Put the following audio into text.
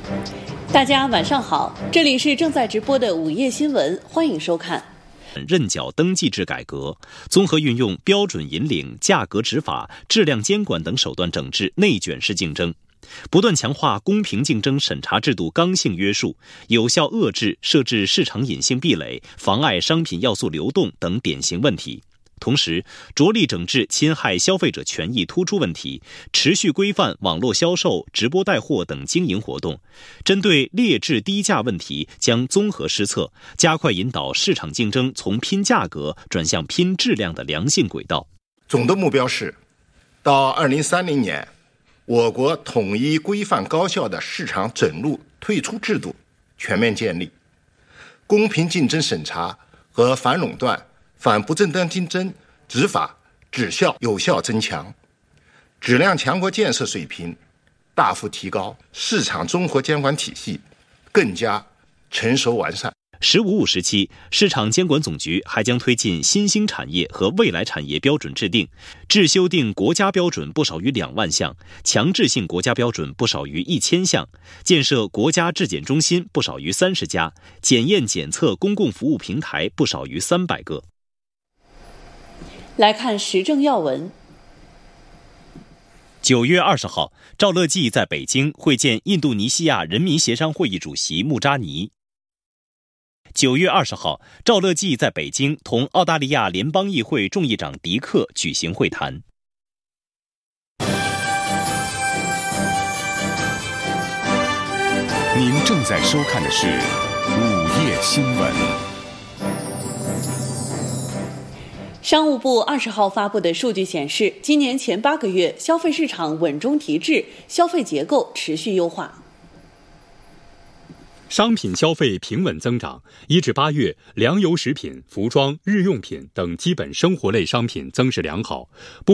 大家晚上好，这里是正在直播的午夜新闻，欢迎收看。 认缴登记制改革，综合运用标准引领、价格执法、质量监管等手段整治内卷式竞争，不断强化公平竞争审查制度刚性约束，有效遏制设置市场隐性壁垒、妨碍商品要素流动等典型问题。同时，着力整治侵害消费者权益突出问题，持续规范网络销售、直播带货等经营活动。针对劣质低价问题，将综合施策，加快引导市场竞争从拼价格转向拼质量的良性轨道。 总的目标是，到2030年，我国统一规范高效的市场准入退出制度全面建立，公平竞争审查和反垄断、反不正当竞争执法质效有效增强，质量强国建设水平大幅提高，市场综合监管体系更加成熟完善。 “15+5”时期，市场监管总局还将推进新兴产业和未来产业标准制定，制修订国家标准不少于2万项，强制性国家标准不少于1000项，建设国家质检中心不少于30家，检验检测公共服务平台不少于300个。 来看时政要闻。 9月20号，赵乐际在北京会见印度尼西亚人民协商会议主席穆扎尼。9月20号，赵乐际在北京同澳大利亚联邦议会众议长迪克举行会谈。 您正在收看的是午夜新闻。 商务部20号发布的数据显示，今年前8个月，消费市场稳中提质，消费结构持续优化。 商品消费平稳增长，1至8月，粮油食品、服装、日用品等基本生活类商品增势良好。